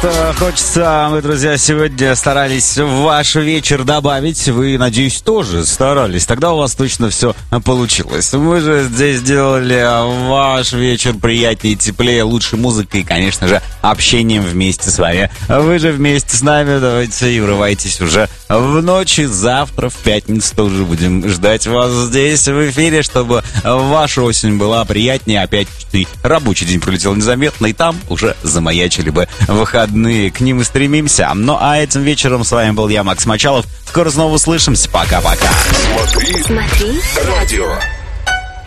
что хочется, мы, друзья, сегодня старались в ваш вечер добавить. Вы, надеюсь, тоже старались. Тогда у вас точно все получилось. Мы же здесь сделали ваш вечер приятнее, теплее, лучшей музыкой и, конечно же, общением вместе с вами. Вы же вместе с нами. Давайте и врывайтесь уже в ночь. Завтра, в пятницу, тоже будем ждать вас здесь в эфире, чтобы ваша осень была приятнее. Опять рабочий день пролетел незаметно, и там уже замаячили бы выходные. К ним и стремимся. Ну а этим вечером с вами был я, Макс Мочалов. Скоро снова услышимся. Пока-пока. Смотри радио.